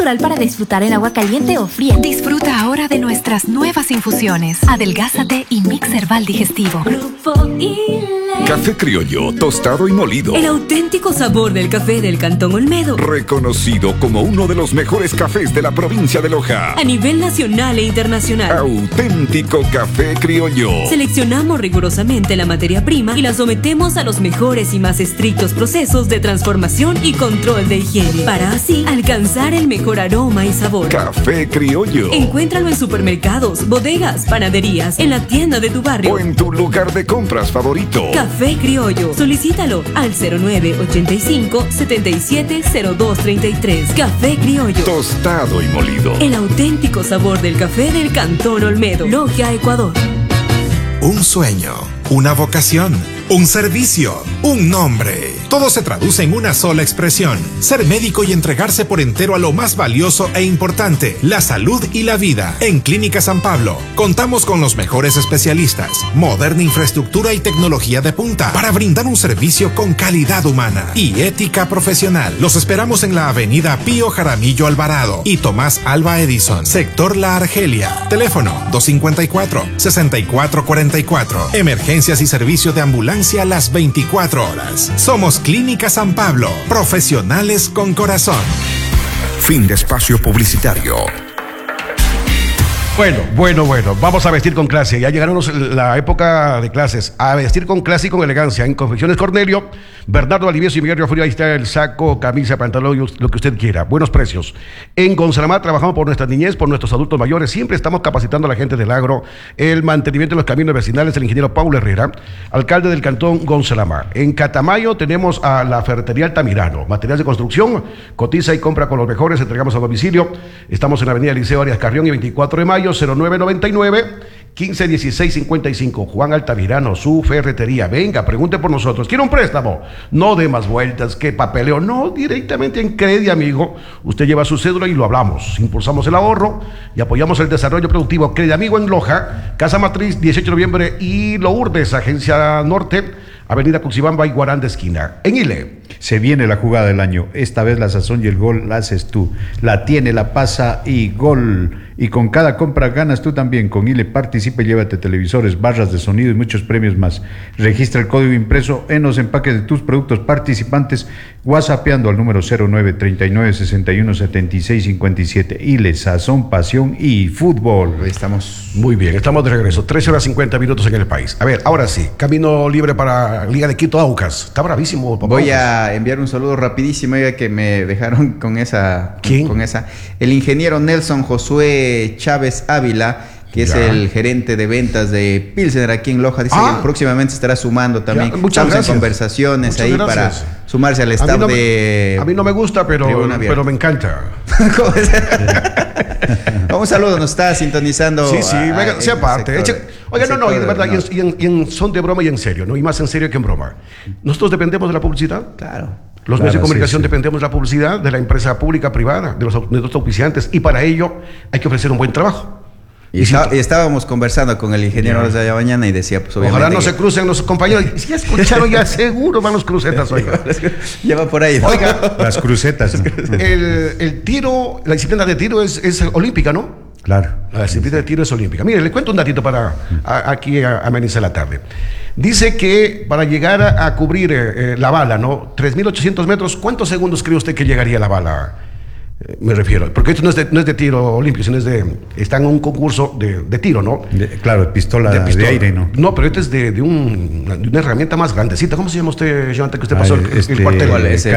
natural para disfrutar en agua caliente o fría. Disfruta ahora de nuestras nuevas infusiones. Adelgázate y Mix Herbal Digestivo. Grupo ILE. Café criollo, tostado y molido. El auténtico sabor del café del Cantón Olmedo. Reconocido como uno de los mejores cafés de la provincia de Loja. A nivel nacional e internacional. Auténtico café criollo. Seleccionamos rigurosamente la materia prima y la sometemos a los mejores y más estrictos procesos de transformación y control de higiene, para así alcanzar el mejor aroma y sabor. Café criollo. Encuéntralo en supermercados, bodegas, panaderías, en la tienda de tu barrio o en tu lugar de compras favorito. Café criollo. Solicítalo al 0985-770233. Café criollo. Tostado y molido. El auténtico sabor del café del Cantón Olmedo. Logia, Ecuador. Un sueño, una vocación, un servicio, un nombre. Todo se traduce en una sola expresión: ser médico y entregarse por entero a lo más valioso e importante, la salud y la vida. En Clínica San Pablo contamos con los mejores especialistas, moderna infraestructura y tecnología de punta para brindar un servicio con calidad humana y ética profesional. Los esperamos en la avenida Pío Jaramillo Alvarado y Tomás Alva Edison, sector La Argelia. Teléfono 254-6444. Emergencias y servicio de ambulancia las 24 horas. Somos Clínica San Pablo, profesionales con corazón. Fin de espacio publicitario. Bueno, vamos a vestir con clase. Ya llegaron la época de clases. A vestir con clase y con elegancia. En Confecciones Cornelio, Bernardo Valdivieso y Miguel Riofrío, ahí está el saco, camisa, pantalón, lo que usted quiera. Buenos precios. En Gonzalamá trabajamos por nuestra niñez, por nuestros adultos mayores. Siempre estamos capacitando a la gente del agro, el mantenimiento de los caminos vecinales, el ingeniero Paulo Herrera, alcalde del cantón Gonzalamá. En Catamayo tenemos a la Ferretería Altamirano, materiales de construcción, cotiza y compra con los mejores, entregamos a domicilio. Estamos en la avenida Liceo Arias Carrión y 24 de mayo. 0999-151655. Juan Altamirano, su ferretería. Venga, pregunte por nosotros. ¿Quiere un préstamo? No dé más vueltas, que papeleo. No, directamente en Credi, amigo. Usted lleva su cédula y lo hablamos. Impulsamos el ahorro y apoyamos el desarrollo productivo. Credi, amigo, en Loja, Casa Matriz, 18 de noviembre y Lourdes, Agencia Norte, Avenida Cuxibamba y Guarán de esquina. En ILE. Se viene la jugada del año. Esta vez la sazón y el gol la haces tú. La tiene, la pasa y gol. Y con cada compra ganas tú también. Con ILE participa y llévate televisores, barras de sonido y muchos premios más. Registra el código impreso en los empaques de tus productos participantes, whatsappeando al número 0939-617657. ILE, sazón, pasión y fútbol. Estamos muy bien, estamos de regreso. 13 horas 50 minutos en el país. A ver, ahora sí, camino libre para Liga de Quito Aucas. Está bravísimo, papá. Voy a enviar un saludo rapidísimo, ya que me dejaron con esa. ¿Quién? Con esa. El ingeniero Nelson Josué Chávez Ávila, que es el gerente de ventas de Pilsener aquí en Loja. Dice que próximamente estará sumando también. Muchas gracias. En conversaciones muchas ahí gracias. Para sumarse al staff a mí no me gusta, pero me encanta. Un saludo, nos está sintonizando. Sí, venga, sea parte. Oiga, no, y de verdad, y en son de broma y en serio, ¿no? Y más en serio que en broma. Nosotros dependemos de la publicidad. Claro. Los medios de comunicación dependemos de la publicidad, de la empresa pública, privada, de los auspiciantes, y para ello hay que ofrecer un buen trabajo. Y estábamos conversando con el ingeniero desde allá mañana y decía, pues obviamente. Ojalá no se crucen los compañeros. Si ya escucharon, ya seguro van los crucetas, oiga. Ya va por ahí. Oiga, las crucetas. El tiro, la disciplina de tiro es olímpica, ¿no? Claro. La disciplina de tiro es olímpica. Mire, le cuento un datito para aquí amenizar la tarde. Dice que para llegar a cubrir la bala, ¿no? 3.800 metros, ¿cuántos segundos cree usted que llegaría la bala? Me refiero, porque esto no es de tiro olímpico, sino está en un concurso de tiro, ¿no? Claro, pistola de aire, ¿no? No, pero este es de una herramienta más grandecita. ¿Cómo se llama usted, Jonathan, que usted pasó el cuartel?